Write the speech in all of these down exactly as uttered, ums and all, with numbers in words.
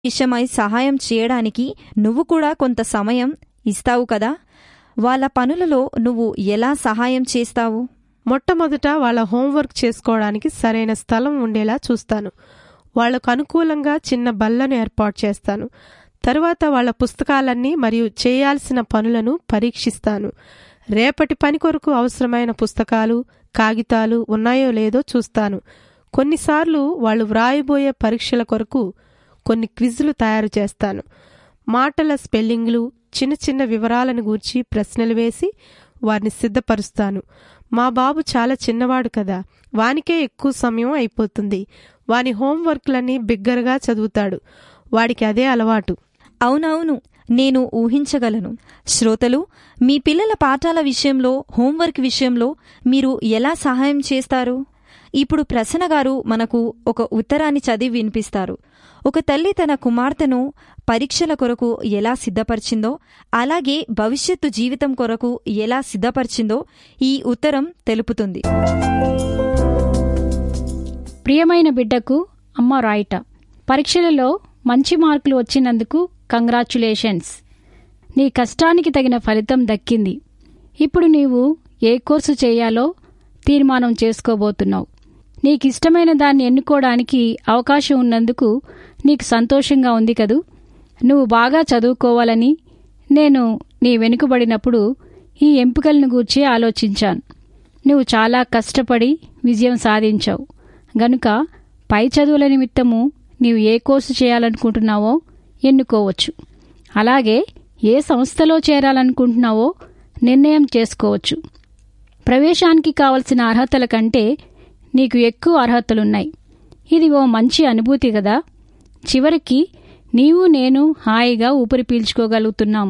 విషయమై సహాయం చేయడానికి నువ్వు కూడా కొంత సమయం ఇస్తావు కదా. వాళ్ళ పనులలో నువ్వు ఎలా సహాయం చేస్తావు? మొట్టమొదట వాళ్ళ హోంవర్క్ చేసుకోవడానికి సరైన స్థలం ఉండేలా చూస్తాను. వాళ్లకు అనుకూలంగా చిన్న బల్లను ఏర్పాటు చేస్తాను. తరువాత వాళ్ల పుస్తకాలన్నీ మరియు చేయాల్సిన పనులను పరీక్షిస్తాను. రేపటి పని కొరకు అవసరమైన పుస్తకాలు, కాగితాలు ఉన్నాయో లేదో చూస్తాను. కొన్నిసార్లు వాళ్ళు వ్రాయబోయే పరీక్షల కొరకు కొన్ని క్విజ్లు తయారు చేస్తాను. మాటల స్పెల్లింగ్లు, చిన్న చిన్న వివరాలను గూర్చి ప్రశ్నలు వేసి వారిని సిద్ధపరుస్తాను. మా బాబు చాలా చిన్నవాడు కదా, వానికే ఎక్కువ సమయం అయిపోతుంది. వాని హోంవర్క్లన్నీ బిగ్గరగా చదువుతాడు. వాడికి అదే అలవాటు. అవునవును, నేను ఊహించగలను. శ్రోతలు, మీ పిల్లల పాఠాల విషయంలో, హోంవర్క్ విషయంలో మీరు ఎలా సహాయం చేస్తారు? ఇప్పుడు ప్రసన్న గారు మనకు ఒక ఉత్తరాన్ని చదివి వినిపిస్తారు. ఒక తల్లి తన కుమార్తెను పరీక్షల కొరకు ఎలా సిద్ధపరిచిందో, అలాగే భవిష్యత్తు జీవితం కొరకు ఎలా సిద్ధపరిచిందో ఈ ఉత్తరం తెలుపుతుంది. ప్రియమైన బిడ్డకు అమ్మ రాయిట, పరీక్షలలో మంచి మార్కులు వచ్చినందుకు కంగ్రాచ్యులేషన్స్. నీ కష్టానికి తగిన ఫలితం దక్కింది. ఇప్పుడు నీవు ఏ కోర్సు చేయాలో తీర్మానం చేసుకోబోతున్నావు. నీకిష్టమైన దాన్ని ఎన్నుకోవడానికి అవకాశం ఉన్నందుకు నీకు సంతోషంగా ఉంది కదూ. నువ్వు బాగా చదువుకోవాలని నేను నీ వెనుకబడినప్పుడు ఈ ఎంపికలను గూర్చి ఆలోచించాను. నువ్వు చాలా కష్టపడి విజయం సాధించావు గనుక పై చదువుల నిమిత్తము నీవు ఏ కోర్సు చేయాలనుకుంటున్నావో ఎన్నుకోవచ్చు. అలాగే ఏ సంస్థలో చేరాలనుకుంటున్నావో నిర్ణయం చేసుకోవచ్చు. ప్రవేశానికి కావలసిన అర్హతల కంటే నీకు ఎక్కువ అర్హతలున్నాయి. ఇది ఓ మంచి అనుభూతి కదా. చివరికి నీవు నేను హాయిగా ఊపిరి పీల్చుకోగలుగుతున్నాం.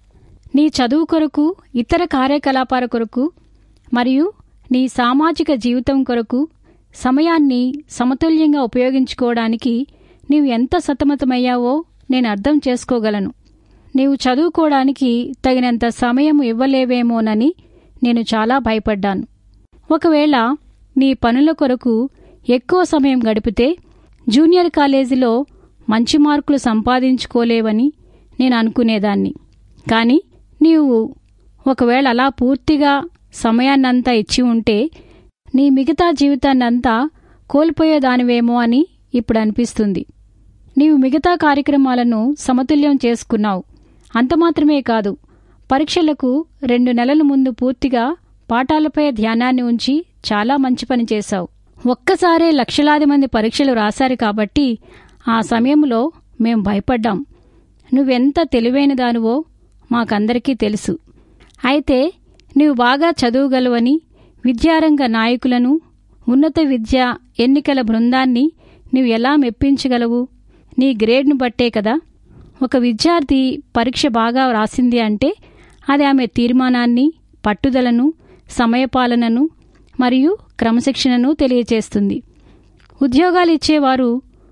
నీ చదువు కొరకు, ఇతర కార్యకలాపాల కొరకు మరియు నీ సామాజిక జీవితం కొరకు సమయాన్ని సమతుల్యంగా ఉపయోగించుకోవడానికి నీవు ఎంత సతమతమయ్యావో నేను అర్థం చేసుకోగలను. నీవు చదువుకోవడానికి తగినంత సమయం ఇవ్వలేవేమోనని నేను చాలా భయపడ్డాను. ఒకవేళ నీ పనుల కొరకు ఎక్కువ సమయం గడిపితే జూనియర్ కాలేజీలో మంచి మార్కులు సంపాదించుకోలేవని నేను అనుకునేదాన్ని. కానీ నీవు ఒకవేళ అలా పూర్తిగా సమయాన్నంతా ఇచ్చి ఉంటే నీ మిగతా జీవితాన్నంతా కోల్పోయేదానివేమో అని ఇప్పుడు అనిపిస్తుంది. నీవు మిగతా కార్యక్రమాలను సమతుల్యం చేసుకున్నావు. అంతమాత్రమే కాదు, పరీక్షలకు రెండు నెలల ముందు పూర్తిగా పాఠాలపై ధ్యానాన్ని ఉంచి చాలా మంచి పని చేశావు. ఒక్కసారే లక్షలాది మంది పరీక్షలు రాశారు కాబట్టి ఆ సమయంలో మేం భయపడ్డాం. నువ్వెంత తెలివైనదానివో మాకందరికీ తెలుసు. అయితే నీవు బాగా చదువుగలవని విద్యారంగ నాయకులను, ఉన్నత విద్య ఎన్నికల బృందాన్ని నీవు ఎలా మెప్పించగలవు? నీ గ్రేడ్ను బట్టే కదా. ఒక విద్యార్థి పరీక్ష బాగా వ్రాసింది అంటే అది ఆమె తీర్మానాన్ని, పట్టుదలను, సమయపాలనను మరియు క్రమశిక్షణను తెలియచేస్తుంది. ఉద్యోగాలిచ్చేవారు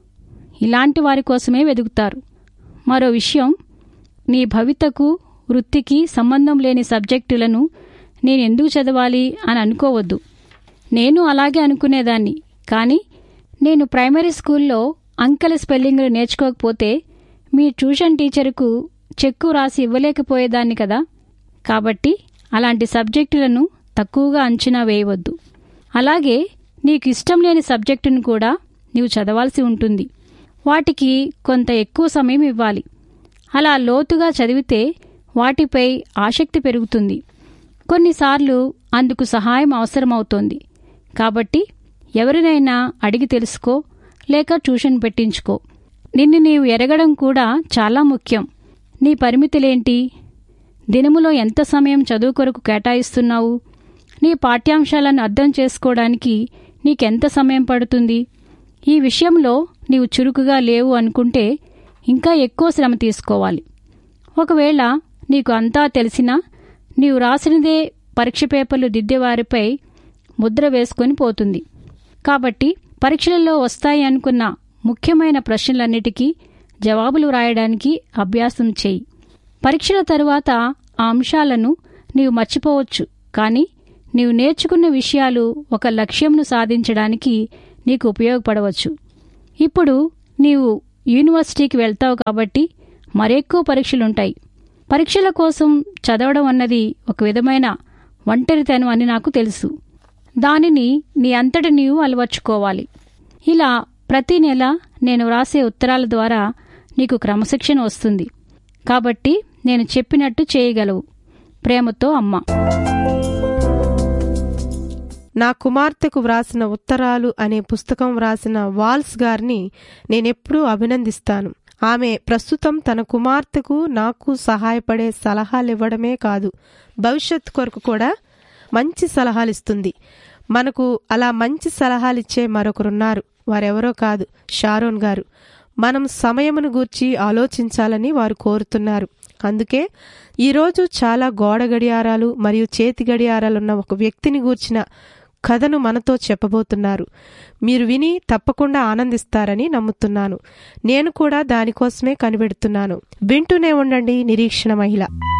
ఇలాంటి వారి కోసమే వెదుకుతారు. మరో విషయం, నీ భవితకు, వృత్తికి సంబంధం లేని సబ్జెక్టులను నేనెందుకు చదవాలి అని అనుకోవద్దు. నేను అలాగే అనుకునేదాన్ని. కానీ నేను ప్రైమరీ స్కూల్లో అంకెల స్పెల్లింగ్లు నేర్చుకోకపోతే మీ ట్యూషన్ టీచరుకు చెక్కు రాసి ఇవ్వలేకపోయేదాన్ని కదా. కాబట్టి అలాంటి సబ్జెక్టులను తక్కువగా అంచనా వేయవద్దు. అలాగే నీకు ఇష్టం లేని సబ్జెక్టును కూడా నీవు చదవాల్సి ఉంటుంది. వాటికి కొంత ఎక్కువ సమయం ఇవ్వాలి. అలా లోతుగా చదివితే వాటిపై ఆసక్తి పెరుగుతుంది. కొన్నిసార్లు అందుకు సహాయం అవసరమవుతోంది. కాబట్టి ఎవరినైనా అడిగి తెలుసుకో, లేక ట్యూషన్ పెట్టించుకో. నిన్ను నీవు ఎరగడం కూడా చాలా ముఖ్యం. నీ పరిమితులేంటి? దినములో ఎంత సమయం చదువు కొరకు కేటాయిస్తున్నావు? నీ పాఠ్యాంశాలను అర్థం చేసుకోవడానికి నీకెంత సమయం పడుతుంది? ఈ విషయంలో నీవు చురుకుగా లేవు అనుకుంటే ఇంకా ఎక్కువ శ్రమ తీసుకోవాలి. ఒకవేళ నీకు అంతా తెలిసినా నీవు రాసినదే పరీక్ష పేపర్లు దిద్దేవారిపై ముద్ర వేసుకొని పోతుంది. కాబట్టి పరీక్షలలో వస్తాయి అనుకున్న ముఖ్యమైన ప్రశ్నలన్నిటికీ జవాబులు రాయడానికి అభ్యాసం చేయి. పరీక్షల తరువాత ఆ అంశాలను నీవు మర్చిపోవచ్చు. కానీ నీవు నేర్చుకున్న విషయాలు ఒక లక్ష్యంను సాధించడానికి నీకు ఉపయోగపడవచ్చు. ఇప్పుడు నీవు యూనివర్సిటీకి వెళ్తావు కాబట్టి మరెక్కువ పరీక్షలుంటాయి. పరీక్షల కోసం చదవడం అన్నది ఒక విధమైన ఒంటరితనం అని నాకు తెలుసు. దానిని నీ అంతట నీవు అలవర్చుకోవాలి. ఇలా ప్రతి నెల నేను వ్రాసే ఉత్తరాల ద్వారా నీకు క్రమశిక్షణ వస్తుంది. కాబట్టి నేను చెప్పినట్టు చేయగలవు. ప్రేమతో అమ్మ. నా కుమార్తెకు వ్రాసిన ఉత్తరాలు అనే పుస్తకం వ్రాసిన వాల్స్ గారిని నేనెప్పుడూ అభినందిస్తాను. ఆమె ప్రస్తుతం తన కుమార్తెకు నాకు సహాయపడే సలహాలివ్వడమే కాదు, భవిష్యత్తు కొరకు కూడా మంచి సలహాలిస్తుంది. మనకు అలా మంచి సలహాలిచ్చే మరొకరున్నారు. వారెవరో కాదు, షారోన్ గారు. మనం సమయమును గూర్చి ఆలోచించాలని వారు కోరుతున్నారు. అందుకే ఈరోజు చాలా గోడ గడియారాలు మరియు చేతి గడియారాలున్న ఒక వ్యక్తిని గూర్చిన కథను మనతో చెప్పబోతున్నారు. మీరు విని తప్పకుండా ఆనందిస్తారని నమ్ముతున్నాను. నేను కూడా దానికోసమే కనిపెడుతున్నాను. వింటూనే ఉండండి నిరీక్షణ మహిళ.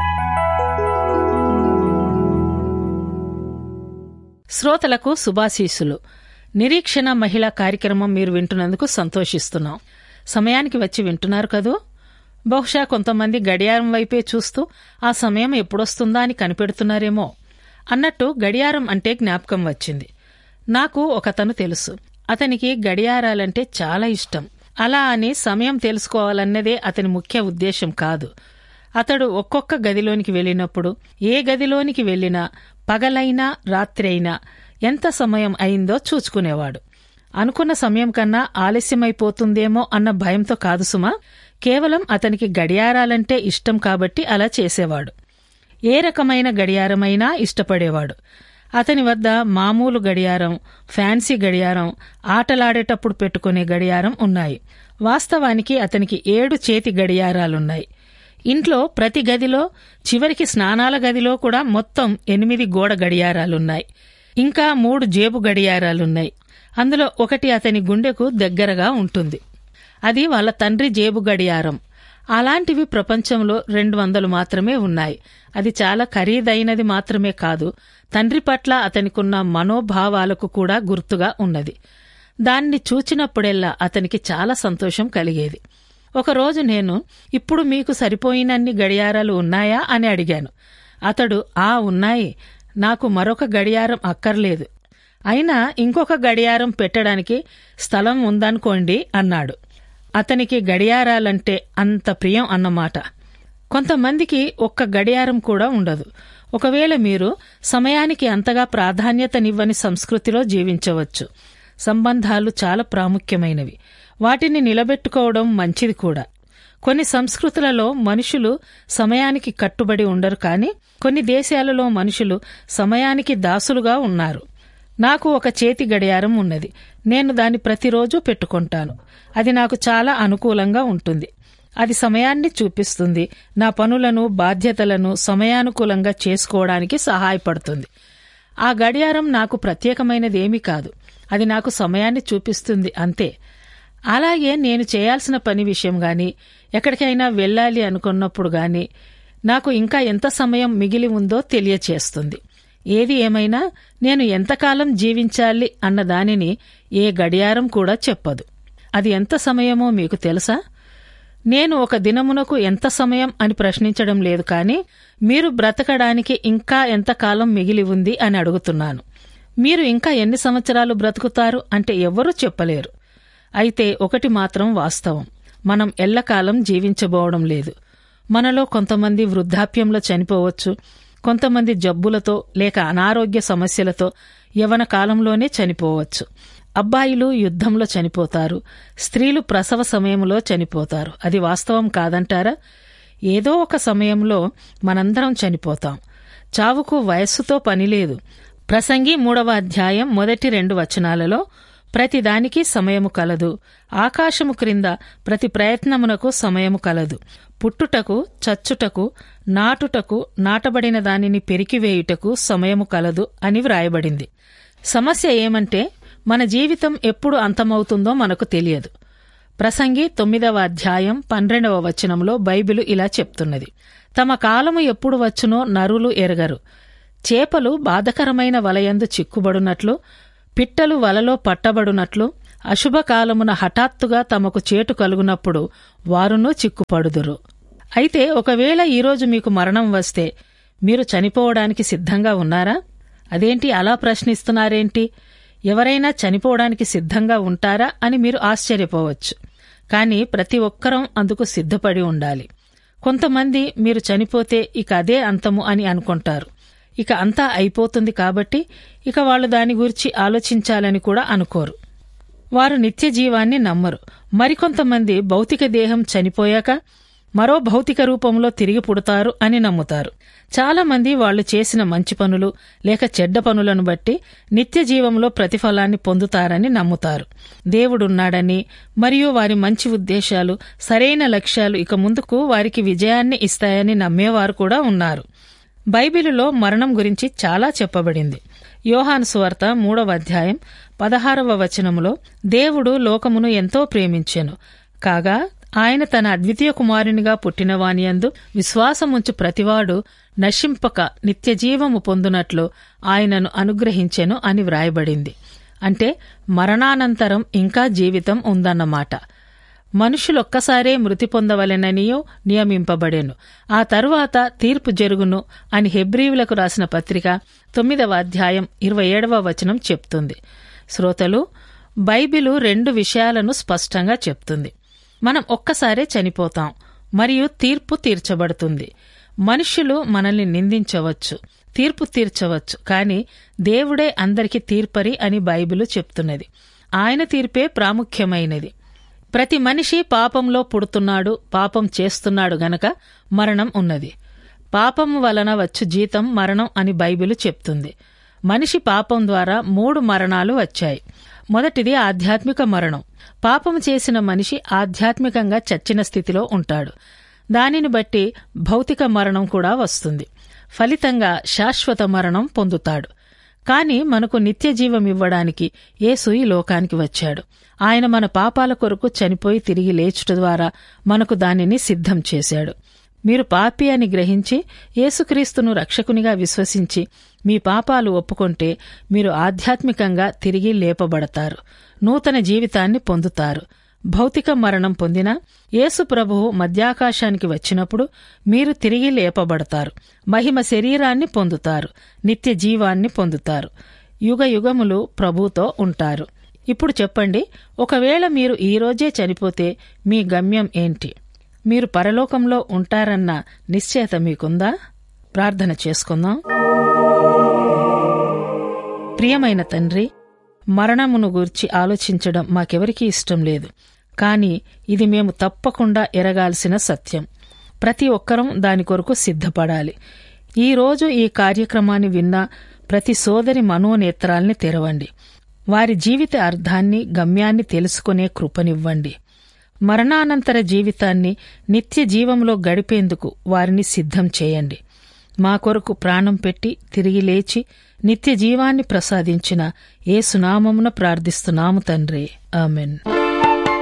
శ్రోతలకు శుభాశీస్సులు. నిరీక్షణ మహిళా కార్యక్రమం మీరు వింటున్నందుకు సంతోషిస్తున్నాం. సమయానికి వచ్చి వింటున్నారు కదూ. బహుశా కొంతమంది గడియారం వైపే చూస్తూ ఆ సమయం ఎప్పుడొస్తుందా అని కనిపెడుతున్నారేమో. అన్నట్టు గడియారం అంటే జ్ఞాపకం వచ్చింది. నాకు ఒకతను తెలుసు. అతనికి గడియారాలంటే చాలా ఇష్టం. అలా అని సమయం తెలుసుకోవాలన్నదే అతని ముఖ్య ఉద్దేశం కాదు. అతడు ఒక్కొక్క గదిలోనికి వెళ్ళినప్పుడు, ఏ గదిలోనికి వెళ్ళినా పగలైనా రాత్రి అయినా ఎంత సమయం అయిందో చూచుకునేవాడు. అనుకున్న సమయం కన్నా ఆలస్యమైపోతుందేమో అన్న భయంతో కాదు సుమా, కేవలం అతనికి గడియారాలంటే ఇష్టం కాబట్టి అలా చేసేవాడు. ఏ రకమైన గడియారమైనా ఇష్టపడేవాడు. అతని వద్ద మామూలు గడియారం, ఫ్యాన్సీ గడియారం, ఆటలాడేటప్పుడు పెట్టుకునే గడియారం ఉన్నాయి. వాస్తవానికి అతనికి ఏడు చేతి గడియారాలున్నాయి. ఇంట్లో ప్రతి గదిలో, చివరికి స్నానాల గదిలో కూడా మొత్తం ఎనిమిది గోడ గడియారాలున్నాయి. ఇంకా మూడు జేబు గడియారాలున్నాయి. అందులో ఒకటి అతని గుండెకు దగ్గరగా ఉంటుంది. అది వాళ్ళ తండ్రి జేబు గడియారం. అలాంటివి ప్రపంచంలో రెండు వందలు మాత్రమే ఉన్నాయి. అది చాలా ఖరీదైనది మాత్రమే కాదు, తండ్రి పట్ల అతనికున్న మనోభావాలకు కూడా గుర్తుగా ఉన్నది. దాన్ని చూచినప్పుడెల్లా అతనికి చాలా సంతోషం కలిగేది. ఒకరోజు నేను, ఇప్పుడు మీకు సరిపోయినన్ని గడియారాలు ఉన్నాయా అని అడిగాను. అతడు, ఆ ఉన్నాయి, నాకు మరొక గడియారం అక్కర్లేదు, అయినా ఇంకొక గడియారం పెట్టడానికి స్థలం ఉందనుకోండి అన్నాడు. అతనికి గడియారాలంటే అంత ప్రియం అన్నమాట. కొంతమందికి ఒక్క గడియారం కూడా ఉండదు. ఒకవేళ మీరు సమయానికి అంతగా ప్రాధాన్యతనివ్వని సంస్కృతిలో జీవించవచ్చు. సంబంధాలు చాలా ప్రాముఖ్యమైనవి. వాటిని నిలబెట్టుకోవడం మంచిది కూడా. కొన్ని సంస్కృతులలో మనుషులు సమయానికి కట్టుబడి ఉండరు, కానీ కొన్ని దేశాలలో మనుషులు సమయానికి దాసులుగా ఉన్నారు. నాకు ఒక చేతి గడియారం ఉన్నది. నేను దాన్ని ప్రతిరోజు పెట్టుకుంటాను. అది నాకు చాలా అనుకూలంగా ఉంటుంది. అది సమయాన్ని చూపిస్తుంది. నా పనులను, బాధ్యతలను సమయానుకూలంగా చేసుకోవడానికి సహాయపడుతుంది. ఆ గడియారం నాకు ప్రత్యేకమైనదేమీ కాదు. అది నాకు సమయాన్ని చూపిస్తుంది అంతే. అలాగే నేను చేయాల్సిన పని విషయం గాని, ఎక్కడికైనా వెళ్ళాలి అనుకున్నప్పుడు గాని నాకు ఇంకా ఎంత సమయం మిగిలి ఉందో తెలియచేస్తుంది. ఏది ఏమైనా నేను ఎంతకాలం జీవించాలి అన్న దానిని ఏ గడియారం కూడా చెప్పదు. అది ఎంత సమయమో మీకు తెలుసా? నేను ఒక దినమునకు ఎంత సమయం అని ప్రశ్నించడం లేదు, కానీ మీరు బ్రతకడానికి ఇంకా ఎంతకాలం మిగిలి ఉంది అని అడుగుతున్నాను. మీరు ఇంకా ఎన్ని సంవత్సరాలు బ్రతుకుతారు అంటే ఎవ్వరూ చెప్పలేరు. అయితే ఒకటి మాత్రం వాస్తవం, మనం ఎల్లకాలం జీవించబోవడం లేదు. మనలో కొంతమంది వృద్ధాప్యంలో చనిపోవచ్చు, కొంతమంది జబ్బులతో లేక అనారోగ్య సమస్యలతో యవ్వన కాలంలోనే చనిపోవచ్చు. అబ్బాయిలు యుద్ధంలో చనిపోతారు, స్త్రీలు ప్రసవ సమయంలో చనిపోతారు. అది వాస్తవం కాదంటారా? ఏదో ఒక సమయంలో మనందరం చనిపోతాం. చావుకు వయస్సుతో పనిలేదు. ప్రసంగి మూడవ అధ్యాయం మొదటి రెండు వచనాలలో, ప్రతిదానికి సమయము కలదు, ఆకాశము క్రింద ప్రతి ప్రయత్నమునకు సమయము కలదు, పుట్టుటకు, చచ్చుటకు, నాటుటకు, నాటబడిన దానిని పెరికివేయుటకు సమయము కలదు అని వ్రాయబడింది. సమస్య ఏమంటే మన జీవితం ఎప్పుడు అంతమవుతుందో మనకు తెలియదు. ప్రసంగి తొమ్మిదవ అధ్యాయం పన్నెండవ వచనంలో బైబిలు ఇలా చెప్తున్నది, తమ కాలము ఎప్పుడు వచ్చునో నరులు ఎరగరు. చేపలు బాధకరమైన వలయందు చిక్కుబడునట్లు, పిట్టలు వలలో పట్టబడునట్లు, అశుభకాలమున హఠాత్తుగా తమకు చేటు కలుగునప్పుడు వారును చిక్కుపడుదురు. అయితే ఒకవేళ ఈరోజు మీకు మరణం వస్తే మీరు చనిపోవడానికి సిద్ధంగా ఉన్నారా? అదేంటి అలా ప్రశ్నిస్తున్నారేంటి? ఎవరైనా చనిపోవడానికి సిద్ధంగా ఉంటారా అని మీరు ఆశ్చర్యపోవచ్చు. కానీ ప్రతి ఒక్కరం అందుకు సిద్ధపడి ఉండాలి. కొంతమంది మీరు చనిపోతే ఇక అదే అంతము అని అనుకుంటారు. ఇక అంతా అయిపోతుంది కాబట్టి ఇక వాళ్ళు దాని గురించి ఆలోచించాలని కూడా అనుకోరు. వారు నిత్య జీవాన్ని నమ్మరు. మరికొంతమంది భౌతిక దేహం చనిపోయాక మరో భౌతిక రూపంలో తిరిగి పుడతారు అని నమ్ముతారు. చాలామంది వాళ్లు చేసిన మంచి పనులు లేక చెడ్డ పనులను బట్టి నిత్య జీవంలో ప్రతిఫలాన్ని పొందుతారని నమ్ముతారు. దేవుడున్నాడని మరియు వారి మంచి ఉద్దేశాలు, సరైన లక్ష్యాలు ఇక ముందుకు వారికి విజయాన్ని ఇస్తాయని నమ్మేవారు కూడా ఉన్నారు. బైబిలులో మరణం గురించి చాలా చెప్పబడింది. యోహాను సువార్త మూడవ అధ్యాయం పదహారవ వచనములో దేవుడు లోకమును ఎంతో ప్రేమించెను, కాగా ఆయన తన అద్వితీయ కుమారునిగా పుట్టినవానియందు విశ్వాసముంచు ప్రతివాడు నశింపక నిత్యజీవము పొందునట్లు ఆయనను అనుగ్రహించెను అని వ్రాయబడింది. అంటే మరణానంతరం ఇంకా జీవితం ఉందన్నమాట. మనుషులొక్కసారే మృతి పొందవలెననియో నియమింపబడెను, ఆ తరువాత తీర్పు జరుగును అని హెబ్రీయులకు రాసిన పత్రిక తొమ్మిదవ అధ్యాయం ఇరవై ఏడవ వచనం చెప్తుంది. శ్రోతలు, బైబిలు రెండు విషయాలను స్పష్టంగా చెప్తుంది. మనం ఒక్కసారే చనిపోతాం మరియు తీర్పు తీర్చబడుతుంది. మనుష్యులు మనల్ని నిందించవచ్చు, తీర్పు తీర్చవచ్చు, కాని దేవుడే అందరికి తీర్పరి అని బైబిలు చెప్తున్నది. ఆయన తీర్పే ప్రాముఖ్యమైనది. ప్రతి మనిషి పాపంలో పుడుతున్నాడు, పాపం చేస్తున్నాడు గనక మరణం ఉన్నది. పాపము వలన వచ్చు జీతం మరణం అని బైబిలు చెప్తుంది. మనిషి పాపం ద్వారా మూడు మరణాలు వచ్చాయి. మొదటిది ఆధ్యాత్మిక మరణం. పాపం చేసిన మనిషి ఆధ్యాత్మికంగా చచ్చిన స్థితిలో ఉంటాడు. దానిని బట్టి భౌతిక మరణం కూడా వస్తుంది. ఫలితంగా శాశ్వత మరణం పొందుతాడు. కాని మనకు నిత్య జీవం ఇవ్వడానికి యేసు ఈ లోకానికి వచ్చాడు. ఆయన మన పాపాల కొరకు చనిపోయి తిరిగి లేచుట ద్వారా మనకు దానిని సిద్ధం చేశాడు. మీరు పాపి అని గ్రహించి యేసుక్రీస్తును రక్షకునిగా విశ్వసించి మీ పాపాలు ఒప్పుకొంటే మీరు ఆధ్యాత్మికంగా తిరిగి లేపబడతారు, నూతన జీవితాన్ని పొందుతారు. భౌతిక మరణం పొందినా యేసు ప్రభువు మధ్యాకాశానికి వచ్చినప్పుడు మీరు తిరిగి లేపబడతారు, మహిమ శరీరాన్ని పొందుతారు, నిత్య జీవాన్ని పొందుతారు, యుగ యుగములు ప్రభువుతో ఉంటారు. ఇప్పుడు చెప్పండి, ఒకవేళ మీరు ఈరోజే చనిపోతే మీ గమ్యం ఏంటి? మీరు పరలోకంలో ఉంటారన్న నిశ్చయత మీకుందా? ప్రార్థన చేసుకుందాం. ప్రియమైన తండ్రి, మరణమును గూర్చి ఆలోచించడం మాకెవరికీ ఇష్టం లేదు. కాని ఇది మేము తప్పకుండా ఎరగాల్సిన సత్యం. ప్రతి ఒక్కరం దాని కొరకు సిద్ధపడాలి. ఈరోజు ఈ కార్యక్రమాన్ని విన్న ప్రతి సోదరి మనోనేత్రాల్ని తెరవండి. వారి జీవిత అర్థాన్ని, గమ్యాన్ని తెలుసుకునే కృపనివ్వండి. మరణానంతర జీవితాన్ని నిత్య జీవంలో గడిపేందుకు వారిని సిద్ధం చేయండి. మా కొరకు ప్రాణం పెట్టి తిరిగి లేచి నిత్య జీవాన్ని ప్రసాదించిన యేసు నామమున ప్రార్థిస్తున్నాము తండ్రి. ఆమెన్.